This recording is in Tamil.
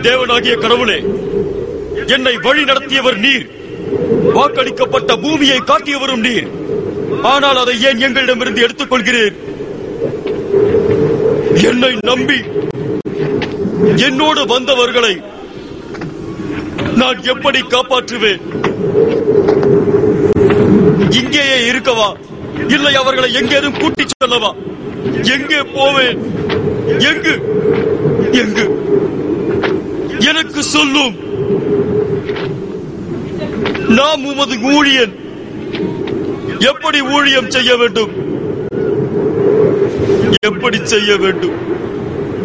தேவனாகிய கடவுளே, என்னை வழி நடத்தியவர் நீர், வாக்களிக்கப்பட்ட பூமியை காட்டியவரும் நீர். ஆனால் அதை ஏன் எங்களிடமிருந்து எடுத்துக் கொள்கிறீர்? என்னை நம்பி என்னோடு வந்தவர்களை நான் எப்படி காப்பாற்றுவேன்? இங்கேயே இருக்கவா, இல்லை அவர்களை எங்கேயும் கூட்டிச் செல்லவா? எங்கே போவேன்? எங்கு எங்கு எனக்கு சொல்லும். நாம் உமது ஊழியன், எப்படி ஊழியம் செய்ய வேண்டும்? எப்படி செய்ய வேண்டும்?